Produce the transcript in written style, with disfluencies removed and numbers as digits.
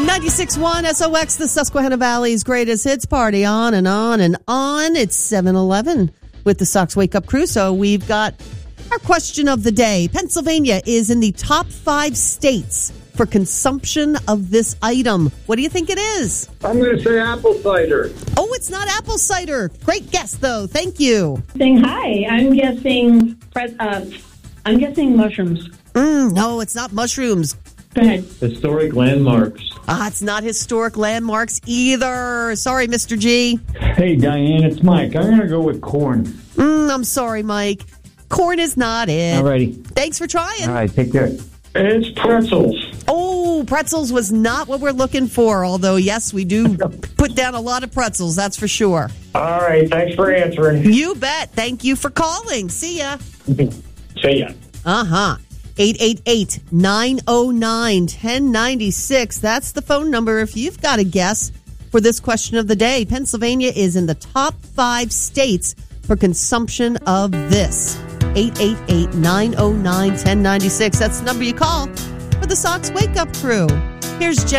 96.1 SOX, the Susquehanna Valley's greatest hits, party on and on and on. It's 7:11 with the Sox Wake Up Crew. So we've got our question of the day. Pennsylvania is in the top 5 states for consumption of this item. What do you think it is? I'm going to say apple cider. Oh, it's not apple cider. Great guess, though. Thank you. Saying hi. I'm guessing mushrooms. No, it's not mushrooms. Go ahead. Historic landmarks. It's not historic landmarks either. Sorry, Mr. G. Hey, Diane, it's Mike. I'm going to go with corn. I'm sorry, Mike. Corn is not it. Alrighty. Thanks for trying. All right, take care. It's pretzels. Oh, pretzels was not what we're looking for, although, yes, we do put down a lot of pretzels, that's for sure. All right, thanks for answering. You bet. Thank you for calling. See ya. See ya. 888-909-1096. That's the phone number if you've got a guess for this question of the day. Pennsylvania is in the top 5 states for consumption of this. 888-909-1096. That's the number you call for the Sox Wake Up Crew. Here's Jen.